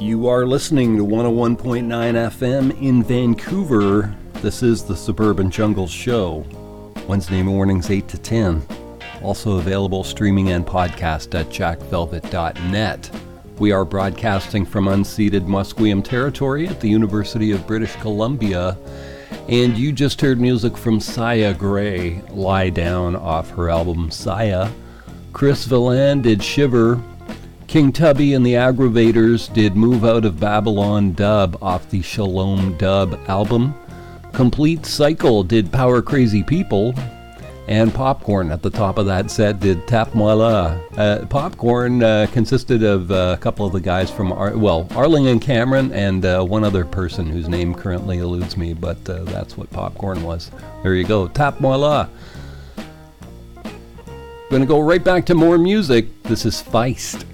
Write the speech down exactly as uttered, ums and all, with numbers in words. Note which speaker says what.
Speaker 1: You are listening to one oh one point nine F M in Vancouver. This is the Suburban Jungle Show. Wednesday mornings eight to ten. Also available streaming and podcast at jack velvet dot net. We are broadcasting from unceded Musqueam territory at the University of British Columbia. And you just heard music from Saya Gray, Lie Down, off her album Saya. Chris Villan did Shiver. King Tubby and the Aggravators did Move Out of Babylon Dub off the Shalom Dub album. Complete Cycle did Power Crazy People. And Popcorn at the top of that set did Tap Moi La. Uh, Popcorn uh, consisted of uh, a couple of the guys from, Ar- well, Arling and Cameron and uh, one other person whose name currently eludes me, but uh, that's what Popcorn was. There you go, Tap Moi La. Gonna go right back to more music. This is Feist.